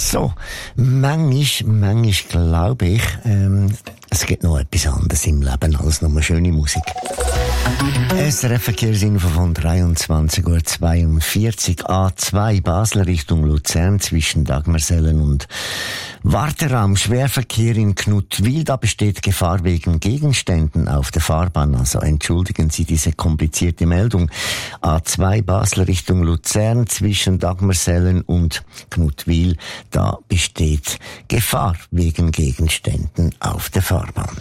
So, manchmal glaube ich, es gibt noch etwas anderes im Leben als nur schöne Musik. SRF Verkehrsinfo von 23:42 A2 Basel Richtung Luzern zwischen Dagmersellen und Warteraum. Schwerverkehr in Knutwil, da besteht Gefahr wegen Gegenständen auf der Fahrbahn. Also entschuldigen Sie diese komplizierte Meldung. A2 Basel Richtung Luzern zwischen Dagmersellen und Knutwil, da besteht Gefahr wegen Gegenständen auf der Fahrbahn.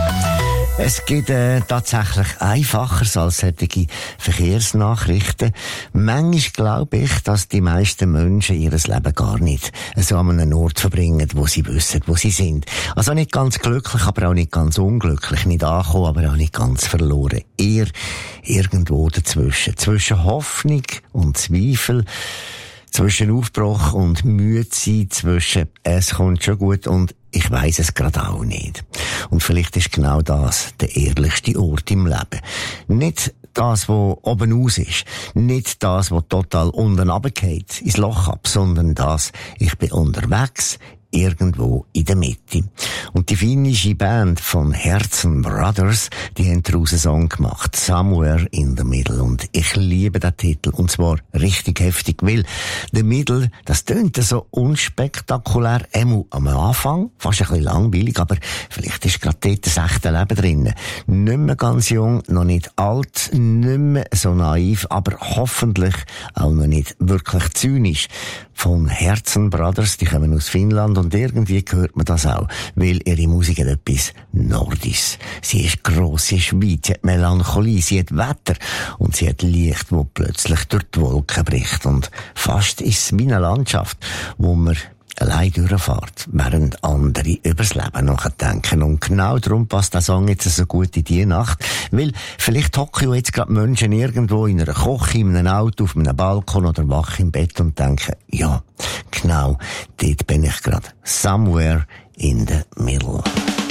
Es geht tatsächlich einfacher als solche Verkehrsnachrichten. Manchmal glaube ich, dass die meisten Menschen ihr Leben gar nicht so an einem Ort verbringen, wo sie wissen, wo sie sind. Also nicht ganz glücklich, aber auch nicht ganz unglücklich. Nicht angekommen, aber auch nicht ganz verloren. Eher irgendwo dazwischen. Zwischen Hoffnung und Zweifel. Zwischen Aufbruch und Müde sein, zwischen es kommt schon gut und ich weiss es gerade auch nicht. Und vielleicht ist genau das der ehrlichste Ort im Leben. Nicht das, was oben aus ist. Nicht das, was total unten runtergeht, ins Loch ab, sondern das, ich bin unterwegs, irgendwo in der Mitte. Und die finnische Band von Herzen Brothers, die haben daraus einen Song gemacht, Somewhere in the Middle. Und ich liebe den Titel, und zwar richtig heftig, weil The Middle, das tönt so unspektakulär, am Anfang, fast ein bisschen langweilig, aber vielleicht ist gerade dort das echte Leben drin. Nicht mehr ganz jung, noch nicht alt, nicht mehr so naiv, aber hoffentlich auch noch nicht wirklich zynisch. Von Herzen Brothers, die kommen aus Finnland und irgendwie hört man das auch, weil ihre Musik hat etwas Nordisches. Sie ist gross, sie ist weit, sie hat Melancholie, sie hat Wetter und sie hat Licht, wo plötzlich durch die Wolken bricht und fast ist es wie eine Landschaft, wo man allein durchfährt, während andere übers Leben nachdenken. Und genau darum passt der Song jetzt so gut in die Nacht, weil vielleicht hocken ja jetzt gerade Menschen irgendwo in einer Küche, in einem Auto, auf einem Balkon oder wach im Bett und denken, ja, genau, dort bin ich gerade. Somewhere in the middle.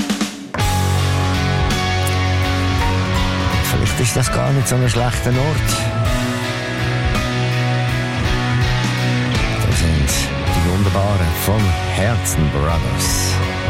Vielleicht ist das gar nicht so ein schlechter Ort. Da sind die Wunderbaren von Herzen Brothers.